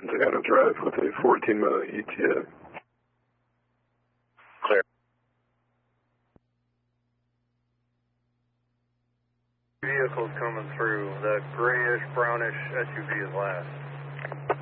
Savannah Drive with a 14-mile ETA. Clear. Vehicles coming through. The grayish, brownish SUV is last.